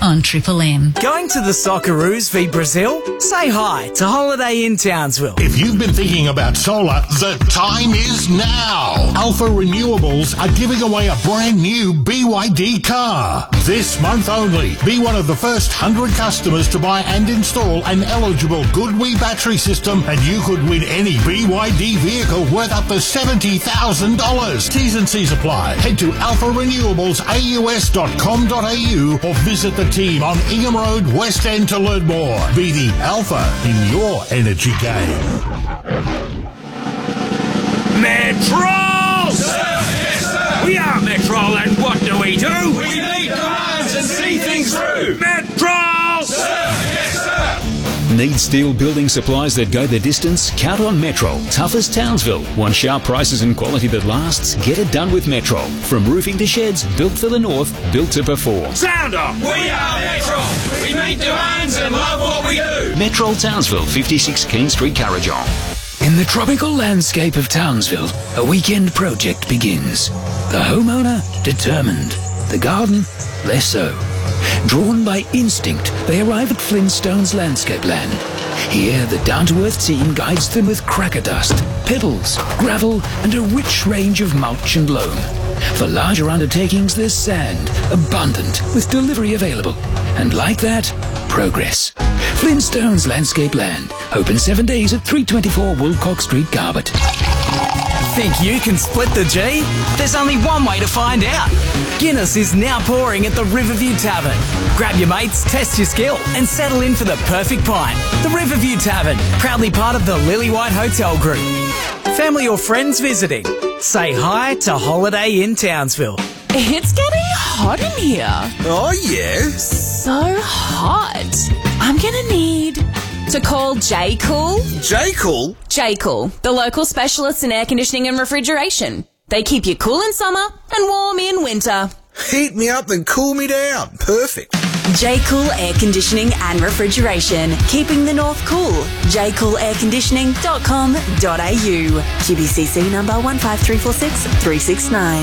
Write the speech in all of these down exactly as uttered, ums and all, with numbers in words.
on Triple M. Going to the Socceroos v Brazil? Say hi to Holiday Inn Townsville. If you've been thinking about solar, the time is now. Alpha Renewables are giving away a brand new B Y D car. This month only, be one of the first one hundred customers to buy and install an eligible GoodWe battery system, and you could win any B Y D vehicle worth up to seventy thousand dollars. T's and C's apply. Head to alpha renewables a u s dot com dot a u or visit the team on Ingham Road, West End to learn more. Be the alpha in your energy game. Metro! Sir, yes, sir. We are Metro, and what do we do? We lead commands and see things through. Metro! Sir, yes, sir. Need steel building supplies that go the distance? Count on Metro. Tough as Townsville. Want sharp prices and quality that lasts? Get it done with Metro. From roofing to sheds, built for the north, built to perform. Sound off! We are Metro. We meet demands and love what we do. Metro Townsville, fifty-six King Street, Carrigaline. In the tropical landscape of Townsville, a weekend project begins. The homeowner, determined. The garden, less so. Drawn by instinct, they arrive at Flintstone's landscape land. Here, the down-to-earth team guides them with cracker dust, pebbles, gravel, and a rich range of mulch and loam. For larger undertakings, there's sand, abundant, with delivery available. And like that, progress. Flintstone's Landscape Land. Open seven days at three twenty-four Woolcock Street, Garbutt. Think you can split the G? There's only one way to find out. Guinness is now pouring at the Riverview Tavern. Grab your mates, test your skill, and settle in for the perfect pint. The Riverview Tavern, proudly part of the Lillywhite Hotel Group. Family or friends visiting? Say hi to Holiday Inn Townsville. It's getting hot in here. Oh, yes. So hot. I'm going to need to call J-Cool. J-Cool? J-Cool, the local specialists in air conditioning and refrigeration. They keep you cool in summer and warm in winter. Heat me up and cool me down. Perfect. J-Cool Air Conditioning and Refrigeration. Keeping the north cool. j cool air conditioning dot com dot a u. Q B C C number one five three four six three six nine.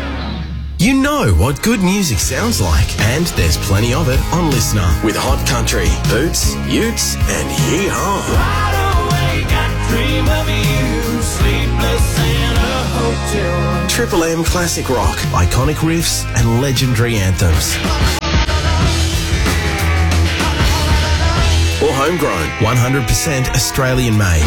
You know what good music sounds like, and there's plenty of it on Listener with Hot Country, Boots, Utes, and Yee-Haw. Wide awake, I dream of you, sleepless in a hotel. Triple M Classic Rock, iconic riffs and legendary anthems. Or homegrown, one hundred percent Australian made.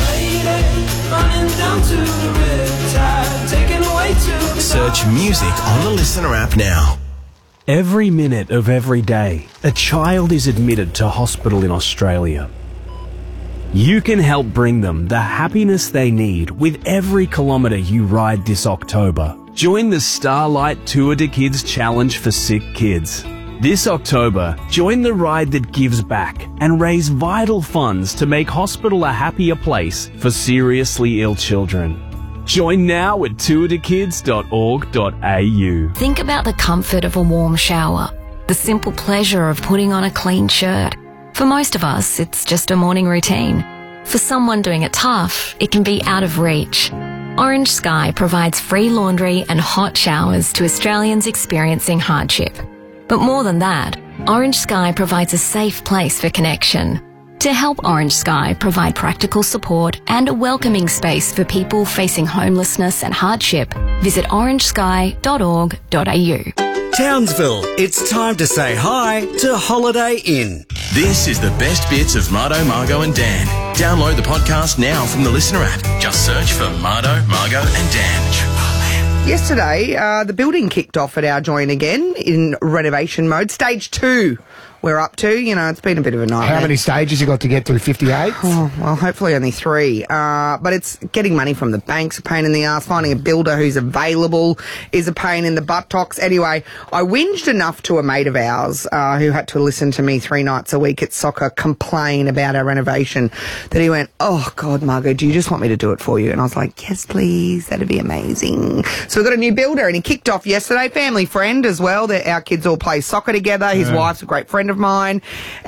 Search music on the Listener app now. Every minute of every day, a child is admitted to hospital in Australia. You can help bring them the happiness they need with every kilometre you ride this October. Join the Starlight Tour de Kids Challenge for sick kids. This October, join the ride that gives back and raise vital funds to make hospital a happier place for seriously ill children. Join now at tour de kids dot org dot a u. Think about the comfort of a warm shower, the simple pleasure of putting on a clean shirt. For most of us, it's just a morning routine. For someone doing it tough, it can be out of reach. Orange Sky provides free laundry and hot showers to Australians experiencing hardship. But more than that, Orange Sky provides a safe place for connection. To help Orange Sky provide practical support and a welcoming space for people facing homelessness and hardship, visit orange sky dot org dot a u. Townsville, it's time to say hi to Holiday Inn. This is the best bits of Mardo, Margo and Dan. Download the podcast now from the Listener app. Just search for Mardo, Margo and Dan. Yesterday, uh, the building kicked off at our joint again in renovation mode. Stage two we're up to. You know, it's been a bit of a nightmare. How many stages you got to get through? fifty-eight? Oh, well, hopefully only three. Uh, but it's getting money from the banks, a pain in the ass. Finding a builder who's available is a pain in the buttocks. Anyway, I whinged enough to a mate of ours uh, who had to listen to me three nights a week at soccer complain about our renovation that he went, oh, God, Margo, do you just want me to do it for you? And I was like, yes, please. That'd be amazing. So we've got a new builder, and he kicked off yesterday. Family friend as well. That our kids all play soccer together. His yeah. wife's a great friend friend of mine.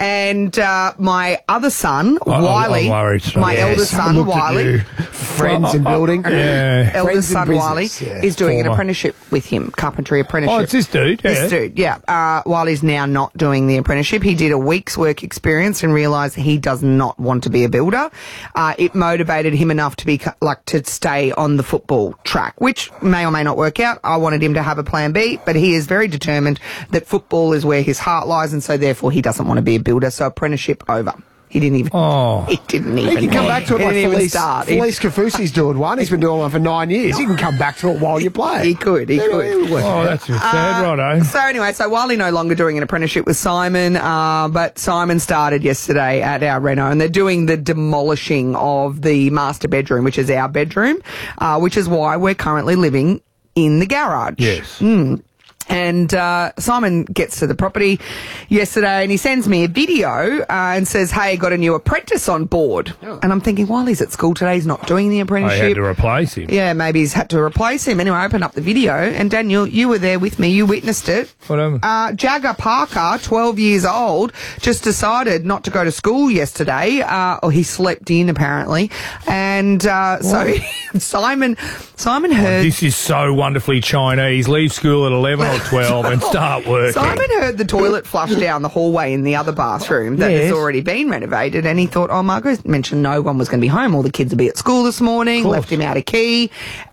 And uh, my other son, I'm- Wiley, I'm worried, son. my Yes, eldest I son, looked at Wiley, you. Friends in building. Yeah. eldest Friends in son Wiley business, yeah. is doing an Former. apprenticeship with him, carpentry apprenticeship. Oh, it's this dude, yeah. This dude, yeah. Uh, Wiley's now not doing the apprenticeship. He did a week's work experience and realised he does not want to be a builder. Uh, it motivated him enough to be like to stay on the football track, which may or may not work out. I wanted him to have a plan B, but he is very determined that football is where his heart lies, and so therefore he doesn't want to be a builder. So apprenticeship over. He didn't even. Oh. He didn't He even. can come back to it he like didn't even Felice, start. He- Felice Kafusi's doing one. He's been doing one for nine years. He can come back to it while you play. He could, he Yeah, could. he would. Oh, that's sad, Uh, righto. So anyway, so Wiley no longer doing an apprenticeship with Simon, uh, but Simon started yesterday at our reno, and they're doing the demolishing of the master bedroom, which is our bedroom, uh, which is why we're currently living in the garage. Yes. Mm. And uh, Simon gets to the property yesterday and he sends me a video uh, and says, hey, got a new apprentice on board. Oh. And I'm thinking, while he's at school today, he's not doing the I apprenticeship. had to replace him. Yeah, maybe he's had to replace him. Anyway, I opened up the video, and Daniel, you were there with me. You witnessed it. What happened? Uh, Jagger Parker, twelve years old, just decided not to go to school yesterday. Uh, or he slept in, apparently. And uh, so Simon Simon heard... This is so wonderfully Chinese. Leave school at eleven or twelve and start working. Simon heard the toilet flush down the hallway in the other bathroom that Yes. has already been renovated, and he thought, oh, Margot mentioned no one was going to be home. All the kids will be at school this morning. Left him out a key,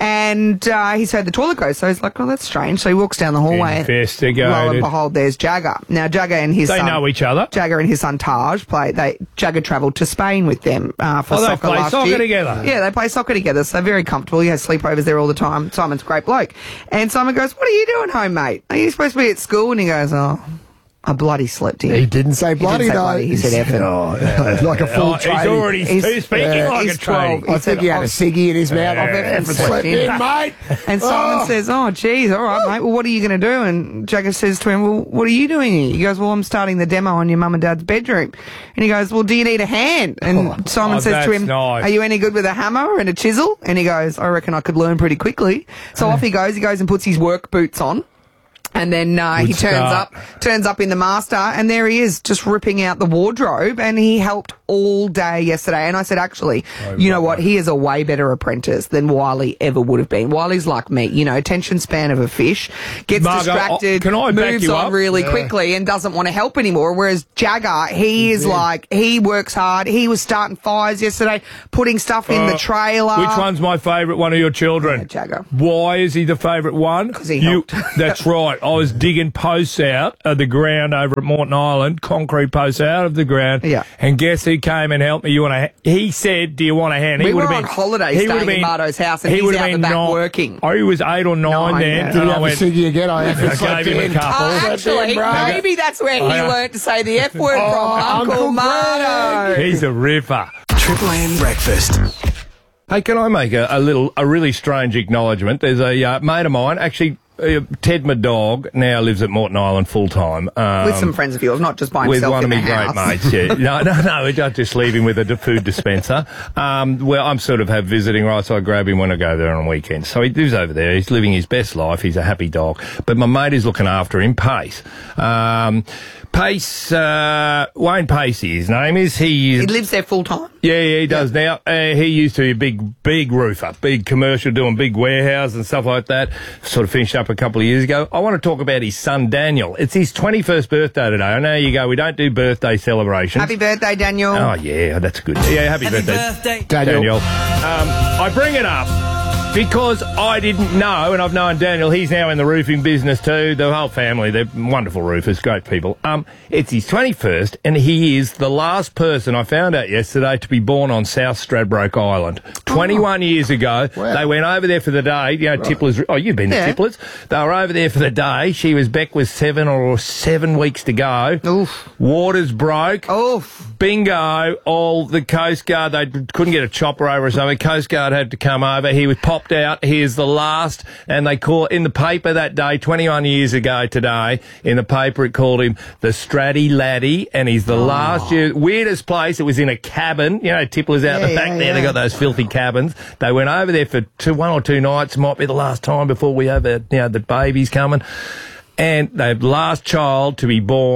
and uh, he's heard the toilet go. So he's like, oh, that's strange. So he walks down the hallway. Investigated. Lo and behold, there's Jagger. Now, Jagger and his They son... know each other. Jagger and his son Taj play. They Jagger travelled to Spain with them uh, for Oh, they soccer play last soccer year. together? Yeah, they play soccer together, so very comfortable. He has sleepovers there all the time. Simon's a great bloke. And Simon goes, what are you doing home, mate? Are you supposed to be at school? And he goes, oh, I bloody slept in. He didn't say He bloody, didn't say though. bloody. He said effing. Oh, yeah. Like a full Oh, he's tradie. already he's, speaking yeah, like he's a tradie. twelve. I He think said, he had a I've- ciggy in his mouth. I've Yeah. ever Slept slept in. in, mate. And Simon Oh. says, oh, geez, all right, mate, well, what are you going to do? And Jagger says to him, well, what are you doing here? He goes, well, I'm starting the demo on your mum and dad's bedroom. And he goes, well, do you need a hand? And Simon Oh, says to that's him, nice. are you any good with a hammer and a chisel? And he goes, I reckon I could learn pretty quickly. So off he goes. He goes and puts his work boots on. And then uh, Good he turns start. up, turns up in the master, and there he is, just ripping out the wardrobe. And he helped all day yesterday. And I said, actually, Oh, you know what? He is a way better apprentice than Wiley ever would have been. Wiley's like me, you know, attention span of a fish, gets Margo, distracted, oh, can I back moves you on up? really Yeah. quickly, and doesn't want to help anymore. Whereas Jagger, he is like, he works hard. He was starting fires yesterday, putting stuff in the Uh, trailer. Which one's my favourite one of your children? Yeah, Jagger. Why is he the favourite one? Because he you, That's right. I was digging posts out of the ground over at Morton Island, concrete posts out of the ground. Yeah. And guess who came and helped me? You want a? ha- He said, "Do you want a hand?" We he were would've on been, holiday he staying would've in been- Mardo's house, and he he's would've out the been back nine- working. I was eight or nine, Nine, then. yeah. and Did he I have a went, ciggy again? I have I slept gave him a in. couple. Oh, actually, in, bro. maybe that's where he I- learnt to say the F word Oh, from Uncle, Uncle Mardo. He's a ripper. Triple M breakfast. Hey, can I make a, a little, a really strange acknowledgement? There's a uh, mate of mine, actually, uh, Ted, my dog, now lives at Morton Island full time. Um, With some friends of yours, not just by with himself one in of the my great house. mates, yeah. No, no, no, we don't just leave him with a d- food dispenser. Um, well, I'm sort of have visiting rights, so I grab him when I go there on weekends. So he lives over there. He's living his best life. He's a happy dog. But my mate is looking after him, Pace. Um, Pace, uh, Wayne Pacey, his name is. He, He lives there full time. yeah, yeah, he does now. Uh, he used to be a big, big roofer, big commercial, doing big warehouse and stuff like that. Sort of finished up a couple of years ago. I want to talk about his son, Daniel. It's his twenty-first birthday today. I know you go, we don't do birthday celebrations. Happy birthday, Daniel. Oh, yeah, that's good. Yeah, happy, birthday, birthday, Daniel. Daniel. Um, I bring it up because I didn't know, and I've known Daniel, he's now in the roofing business too, the whole family, they're wonderful roofers, great people. Um, it's his twenty-first, and he is the last person, I found out yesterday, to be born on South Stradbroke Island. twenty-one years ago, Wow. they went over there for the day, you know, Tipler's, oh, you've been Yeah. to Tipler's. They were over there for the day. She was, Beck was seven or seven weeks to go. Oof. Waters broke. Oof. Bingo, all the Coast Guard, they couldn't get a chopper over or something. Coast Guard had to come over. He was popped out. He is the last. And they call in the paper that day, twenty-one years ago today, in the paper it called him the Stratty Laddie. And he's the last year. Weirdest place. It was in a cabin. You know, Tipler's out Yeah, the back yeah, there. yeah. They got those filthy cabins. They went over there for two, one or two nights. Might be the last time before we have, a, you know, the baby's coming. And the last child to be born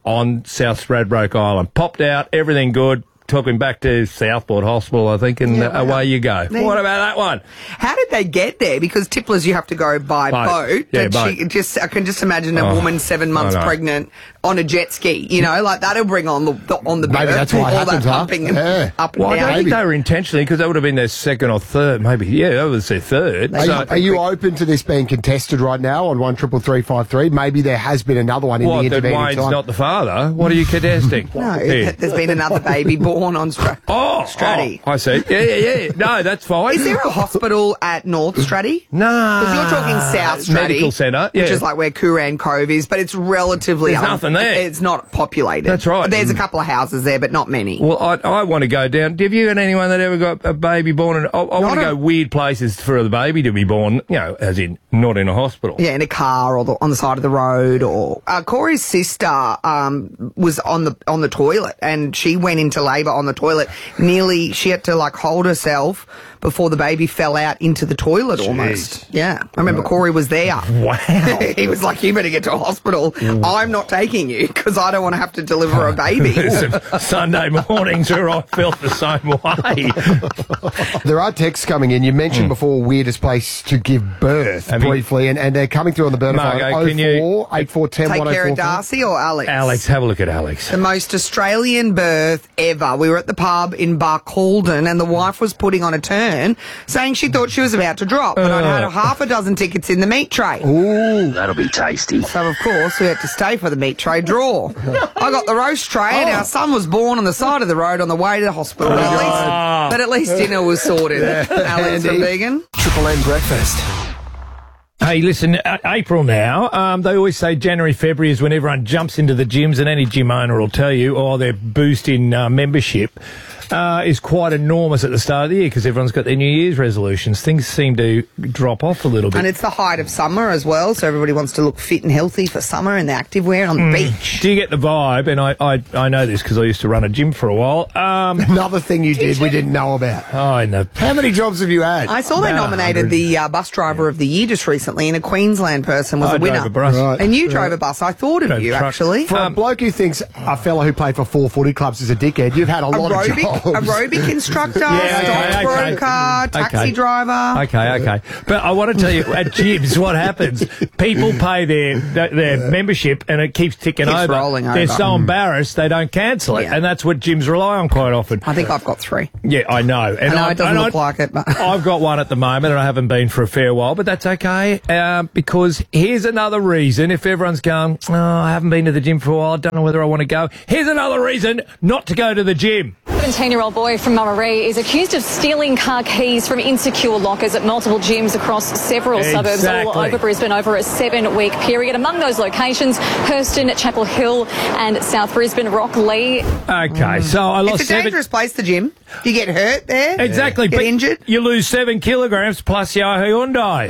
on South Stradbroke Island. Popped out, everything good. Took him back to Southport Hospital, I think, and Yeah, uh, away you go. There What you- about that one? How did they get there? Because tipplers, you have to go by Boat. boat. Yeah, Did boat. she just, I can just imagine a Oh, woman seven months I know. pregnant on a jet ski. You know, like that'll bring on the, the on the Maybe birth, that's what all happens, that huh? pumping and Yeah. up and Well, I down. don't think they were intentionally, because that would have been their second or third, maybe. Yeah, that was their third. Are, So- you, are you open to this being contested right now on one triple three five three? Maybe there has been another one in What, the that intervening Wayne's time. not the father? What are you contesting? No, Here. there's been another baby born on Stra- Oh, Stratty. oh, I see. Yeah, yeah, yeah. No, that's fine. Is there a hospital at North Stratty? No. Because you're talking South Stratty. Medical centre, Which yeah. is like where Kuran Cove is, but it's relatively... There's un- nothing there. It's not populated. That's right. There's a couple of houses there, but not many. Well, I, I want to go down. Have you got anyone that ever got a baby born? In, I, I want to a- go weird places for the baby to be born, you know, as in not in a hospital. Yeah, in a car or the, on the side of the road. Or uh, Corey's sister um, was on the on the toilet, and she went into labour on the toilet. Nearly, she had to like hold herself before the baby fell out into the toilet. Almost. Yeah, I remember Corey was there. Wow. He was like, "You better get to a hospital. I'm not taking you because I don't want to have to deliver a baby." Some Sunday mornings where I felt the same way. There are texts coming in. You mentioned before weirdest place to give birth Have you- briefly, and, and they're coming through on the burner Margo, phone. can you- oh four eight four one oh Take care four of four. Darcy or Alex? Alex, have a look at Alex. The most Australian birth ever. We were at the pub in Barcaldine and the wife was putting on a turn saying she thought she was about to drop. And I'd had a half a dozen tickets in the meat tray. Ooh, That'll be tasty. So, of course, we had to stay for the meat tray draw. I got the roast tray and our son was born on the side of the road on the way to the hospital. But at least, but at least dinner was sorted. Alex from Vegan. Triple M breakfast. Hey, listen, uh, April now, um, they always say January, February is when everyone jumps into the gyms, and any gym owner will tell you, oh, their boost in uh, membership uh, is quite enormous at the start of the year because everyone's got their New Year's resolutions. Things seem to drop off a little bit. And it's the height of summer as well, so everybody wants to look fit and healthy for summer in the activewear on the Mm. beach. Do you get the vibe? And I, I, I know this because I used to run a gym for a while. Um, Another thing you did we didn't know about. oh, I know. How many jobs have you had? I saw they About nominated one hundred. the uh, bus driver of the year just recently, and a Queensland person was I a winner. drove a bus. Right. And you drove a bus. I thought of Drove you, truck. actually. For a bloke who thinks a fella who played for four footy clubs is a dickhead, you've had a lot Aerobic, of jobs. aerobic instructor, Yeah, okay, stockbroker, okay. taxi Okay. driver. Okay, okay. But I want to tell you, at gyms, what happens? People pay their their, their membership and it keeps ticking Keeps over. rolling They're over. so embarrassed they don't cancel it. Yeah. And that's what gyms rely on quite often. I think I've got three. Yeah, I know. And I know I- it doesn't and look I- like it, but I've got one at the moment and I haven't been for a fair while, but that's okay. Um, because here's another reason, if everyone's going, oh, I haven't been to the gym for a while, I don't know whether I want to go. Here's another reason not to go to the gym. seventeen-year-old boy from Murray is accused of stealing car keys from insecure lockers at multiple gyms across several suburbs all Exactly. over Brisbane over a seven-week period. Among those locations, Hurston, Chapel Hill and South Brisbane, Rocklea. Okay, so I lost it's a seven. dangerous place, the gym. You get hurt there. Exactly, Get but injured. you lose seven kilograms plus your Hyundai.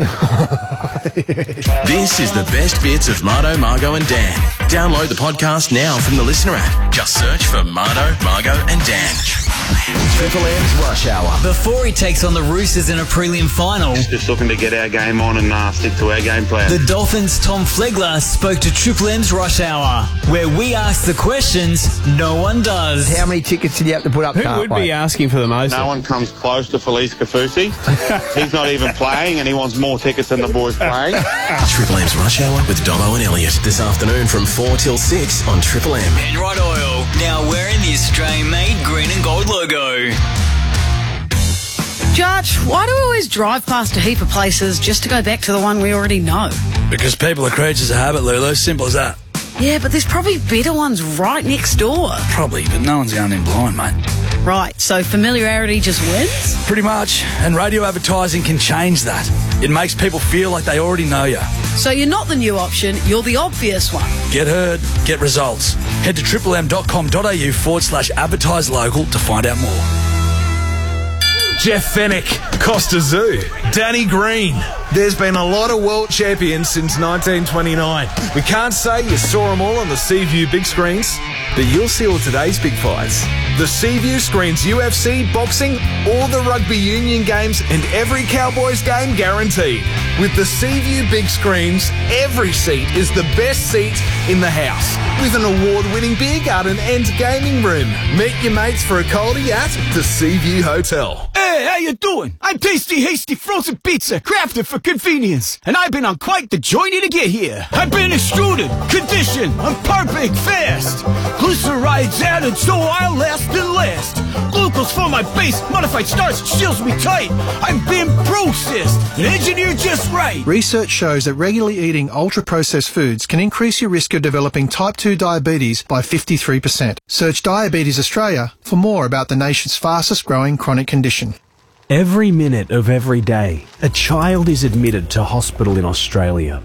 This is the best bits of Mardo, Margo and Dan. Download the podcast now from the Listener app. Just search for Mardo, Margo and Dan. Triple M's Rush Hour. Before he takes on the Roosters in a prelim final, Just looking to get our game on and uh, stick to our game plan. the Dolphins' Tom Flegler spoke to Triple M's Rush Hour, where we ask the questions no one does. How many tickets did you have to put up? Who Can't would be wait. asking for the most? No one comes close to Felice Kafusi. He's not even playing and he wants more tickets than the boys playing. Triple M's Rush Hour with Dobbo and Elliot this afternoon from four till six on Triple M. Penrite Oil, now wearing the Australian-made green and gold logo. Judge, why do we always drive past a heap of places just to go back to the one we already know? Because people are creatures of habit, Lulu. Simple as that. Yeah, but there's probably better ones right next door. Probably, but no one's going in blind, mate. Right, so familiarity just wins? Pretty much. And radio advertising can change that. It makes people feel like they already know you. So you're not the new option, you're the obvious one. Get heard, get results. Head to triplem.com.au forward slash advertise local to find out more. Jeff Fennick, Costa Zoo, Danny Green, There's been a lot of world champions since nineteen twenty-nine. We can't say you saw them all on the Seaview big screens, but you'll see all today's big fights. The Seaview screens U F C, boxing, all the rugby union games, and every Cowboys game guaranteed. With the Seaview big screens, every seat is the best seat in the house, with an award-winning beer garden and gaming room. Meet your mates for a coldie at the Seaview Hotel. Hey, how you doing? I'm Tasty Hasty Frozen Pizza, crafted for convenience, and I've been on quite the journey to get here. I've been extruded, conditioned, and perfect fast. Glyceride's added so I'll last and last. Glucose for my base, modified starch seals me tight. I've been processed and engineered just right. Research shows that regularly eating ultra-processed foods can increase your risk of developing type two diabetes by fifty-three percent. Search Diabetes Australia for more about the nation's fastest growing chronic condition. Every minute of every day, a child is admitted to hospital in Australia.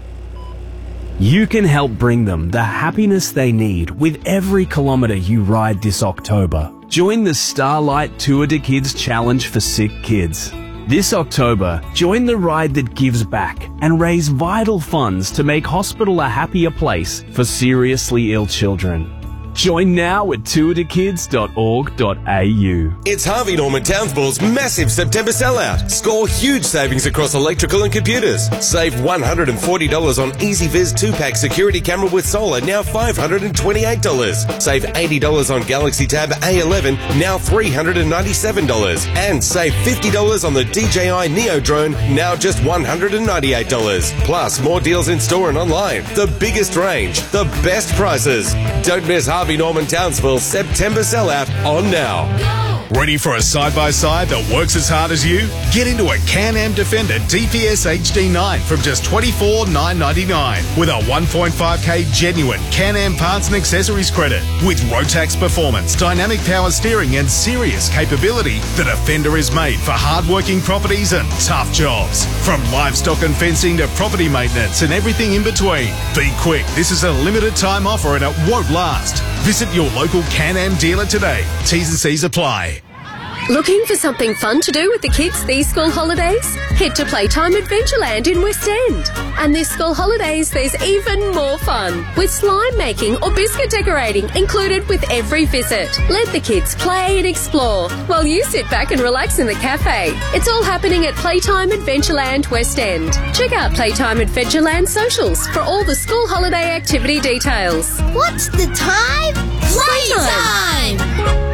You can help bring them the happiness they need with every kilometre you ride this October. Join the Starlight Tour de Kids Challenge for Sick Kids. This October, join the ride that gives back and raise vital funds to make hospital a happier place for seriously ill children. Join now at tour de kids dot org dot a u. It's Harvey Norman Townsville's massive September sellout. Score huge savings across electrical and computers. Save one hundred forty dollars on EasyViz two-pack security camera with solar, now five hundred twenty-eight dollars. Save eighty dollars on Galaxy Tab A eleven, now three hundred ninety-seven dollars. And save fifty dollars on the D J I Neo drone, now just one hundred ninety-eight dollars. Plus, more deals in store and online. The biggest range, the best prices. Don't miss Harvey Norman Townsville September sellout on now. Ready for a side-by-side that works as hard as you? Get into a Can-Am Defender D P S H D nine from just twenty-four thousand nine hundred ninety-nine dollars with a one point five K genuine Can-Am parts and accessories credit. With Rotax performance, dynamic power steering and serious capability, the Defender is made for hard-working properties and tough jobs. From livestock and fencing to property maintenance and everything in between. Be quick, this is a limited time offer and it won't last. Visit your local Can-Am dealer today. T's and C's apply. Looking for something fun to do with the kids these school holidays? Head to Playtime Adventureland in West End. And this school holidays, there's even more fun, with slime making or biscuit decorating included with every visit. Let the kids play and explore while you sit back and relax in the cafe. It's all happening at Playtime Adventureland West End. Check out Playtime Adventureland socials for all the school holiday activity details. What's the time? Playtime!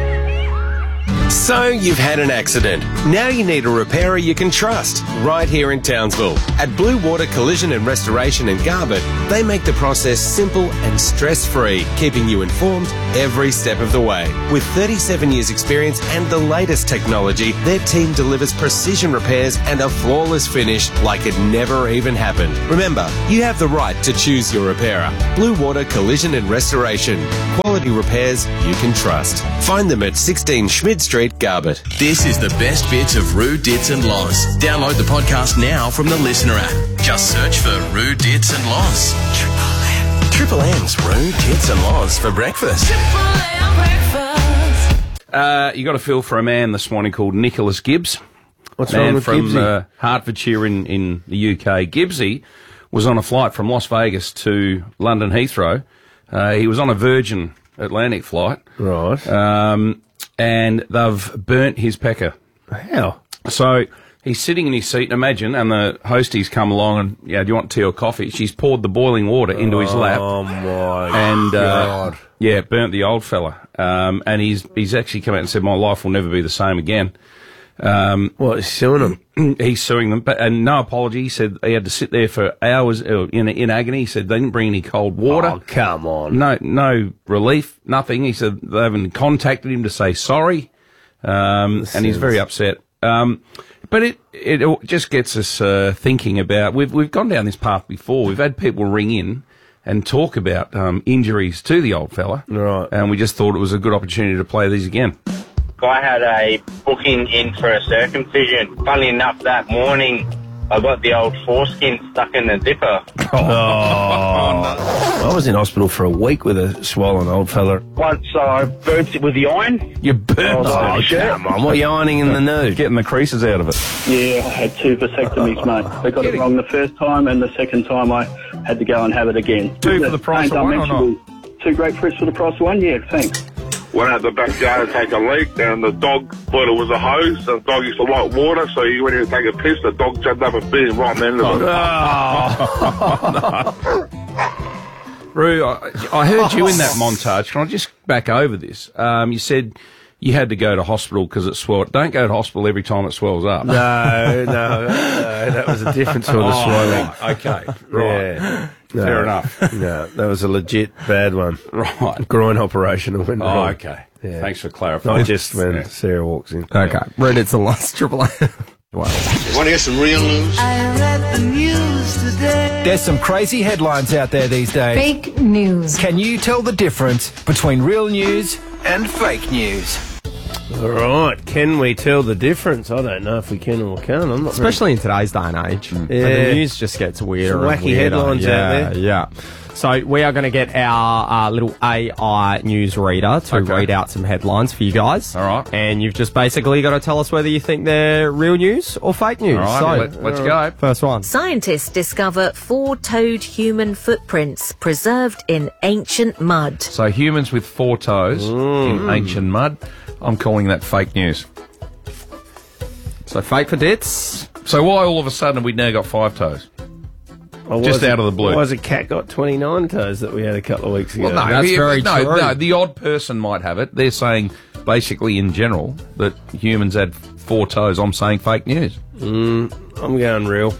So you've had an accident. Now you need a repairer you can trust, right here in Townsville. At Blue Water Collision and Restoration in Garbutt, they make the process simple and stress-free, keeping you informed every step of the way. With thirty-seven years experience and the latest technology, their team delivers precision repairs and a flawless finish like it never even happened. Remember, you have the right to choose your repairer. Blue Water Collision and Restoration. Quality repairs you can trust. Find them at sixteen Schmid Street, Garbutt. This is the best bits of Roo, Dits and Loz. Download the podcast now from the Listener app. Just search for Roo, Dits and Loz. Triple M. Triple M's Roo, Dits and Loz for breakfast. Triple M breakfast. Uh, you got a feel for a man this morning called Nicholas Gibbs. What's man wrong with from Gibbsy? uh, Hertfordshire in, in the U K. Gibbsy was on a flight from Las Vegas to London Heathrow. Uh, he was on a Virgin Atlantic flight. Right. Um, and they've burnt his pecker. How? So he's sitting in his seat, imagine, and the hostie's come along and, yeah, do you want tea or coffee? She's poured the boiling water into his lap. Oh, my and, God. Uh, yeah, burnt the old fella. Um, and he's he's actually come out and said, my life will never be the same again. Um, what, he's suing them? He's suing them, but and no apology. He said he had to sit there for hours uh, in in agony. He said they didn't bring any cold water. Oh, come on. No, no relief, nothing. He said they haven't contacted him to say sorry, um, and he's very upset. Um, but it it just gets us uh, thinking about we've we've gone down this path before. We've had people ring in and talk about um, injuries to the old fella, right? And we just thought it was a good opportunity to play these again. I had a booking in for a circumcision. Funnily enough, that morning I got the old foreskin stuck in the dipper. Oh, I was in hospital for a week with a swollen old fella. Once I burnt it with the iron. You burnt Oh, it? Come on, what are you ironing in the nude? Getting the creases out of it. Yeah, I had two vasectomies, mate. They got it wrong the first time, and the second time I had to go and have it again. Two for the price of one or not? Two grapefruits for the price of one, yeah, thanks. Went out the backyard to take a leak, and the dog thought it was a hose, and the dog used to like water, so he went in to take a piss, the dog jumped up and bit him right in the end of it. Roo, I, I heard you in that montage. Can I just back over this? Um, you said you had to go to hospital because it swelled. Don't go to hospital every time it swells up. No, no, no, that was a different sort of Oh, swelling. right, okay, right. Yeah. Fair enough. No, that was a legit bad one. Right. Groin operation that went Oh, wrong. okay. Yeah. Thanks for clarifying. Not just when Yeah. Sarah walks in. Okay. Red, it's a lost triple A. Wow. Want to hear some real news? I read the news today. There's some crazy headlines out there these days. Fake news. Can you tell the difference between real news and fake news? All right. Can we tell the difference? I don't know if we can or can't. I'm not Especially in today's day and age. Yeah. The news just gets weirder. Some and wacky weirder. headlines yeah, out there. Yeah. So we are going to get our uh, little A I news reader to Okay. read out some headlines for you guys. All right. And you've just basically got to tell us whether you think they're real news or fake news. All right, so, let, let's go. First one. Scientists discover four-toed human footprints preserved in ancient mud. So humans with four toes in ancient mud. I'm calling that fake news. So fake for dits. So why all of a sudden have we now got five toes? Oh, Just why out has of the blue. Why has a cat got twenty-nine toes that we had a couple of weeks ago? Well, no, That's the, very no, true. no, the odd person might have it. They're saying, basically in general, that humans had four toes. I'm saying fake news. Mm, I'm going real.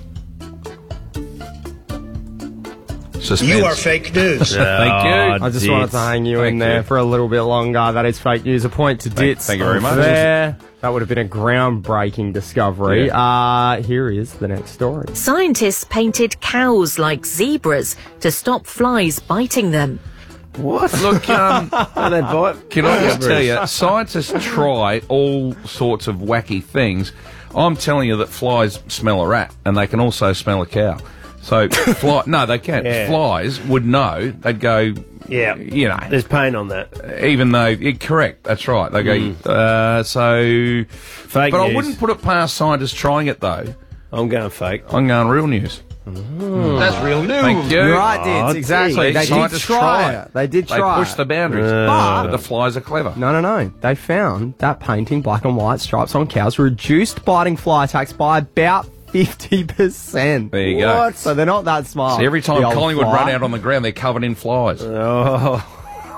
Suspense. You are fake news. Thank you. I just wanted to hang you Thank in there you. for a little bit longer. That is fake news. A point to Thank- dits. thank you very much. There. That would have been a groundbreaking discovery. Uh, here is the next story. Scientists painted cows like zebras to stop flies biting them. What? Look, um, Don't they bite? can I just Zebras? tell you, scientists try all sorts of wacky things. I'm telling you that flies smell a rat, and they can also smell a cow. So, fly, no, they can't. Yeah. Flies would know. They'd go, Yeah. you know, There's pain on that. even though, it, correct, that's right. They go, uh, so, Fake but news. I wouldn't put it past scientists trying it, though. I'm going fake. I'm going real news. That's real news. Thank you. You're right, Oh, Dids, exactly. See, They did scientists try try it. They did They try push it. the boundaries. Uh, but the flies are clever. No, no, no. They found that painting black and white stripes on cows reduced biting fly attacks by about fifty percent. There you go. So they're not that smart. See, every time the old Collingwood fly. run out on the ground, they're covered in flies. Oh.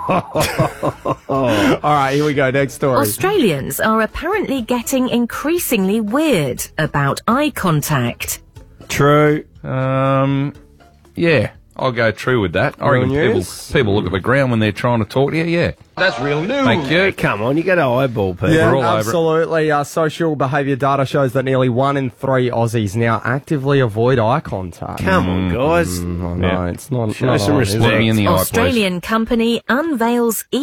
All right, here we go. Next story. Australians are apparently getting increasingly weird about eye contact. True. Um, yeah, I'll go true with that. I Real reckon people, news? people look at the ground when they're trying to talk to you, yeah. That's real news. Thank you. Come on, you got to eyeball people. Yeah, We're all over it. absolutely. Uh, social behaviour data shows that nearly one in three Aussies now actively avoid eye contact. Come on, guys. Mm, I know, Yeah. it's not. Show not some on, is respect. it? Look me in the eye, please. Australian company unveils